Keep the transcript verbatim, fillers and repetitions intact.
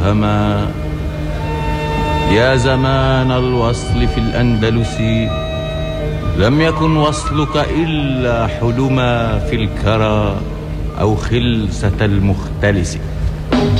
مبهما. يا زمان الوصل في الأندلس، لم يكن وصلك إلا حلما في الكرى أو خلسة المختلس.